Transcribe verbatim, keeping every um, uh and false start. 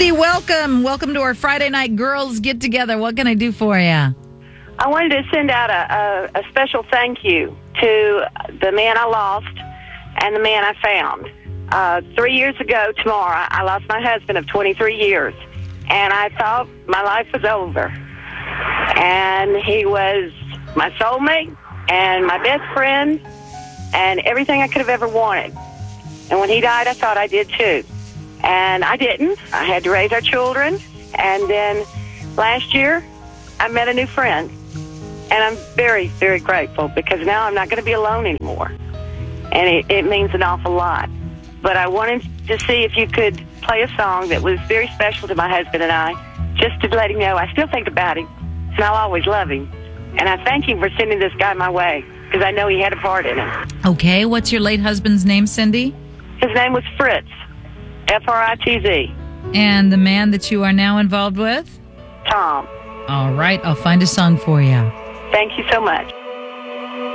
Cindy, welcome. Welcome to our Friday night girls get together. What can I do for you? I wanted to send out a, a, a special thank you to the man I lost and the man I found. Uh, three years ago tomorrow, I lost my husband of twenty-three years, and I thought my life was over. And he was my soulmate and my best friend and everything I could have ever wanted. And when he died, I thought I did too. And I didn't. I had to raise our children. And then last year, I met a new friend. And I'm very, very grateful because now I'm not going to be alone anymore. And it, it means an awful lot. But I wanted to see if you could play a song that was very special to my husband and I, just to let him know I still think about him, and I'll always love him. And I thank him for sending this guy my way, because I know he had a part in it. Okay, what's your late husband's name, Cindy? His name was Fritz, F R I T Z. And the man that you are now involved with? Tom. All right, I'll find a song for you. Thank you so much.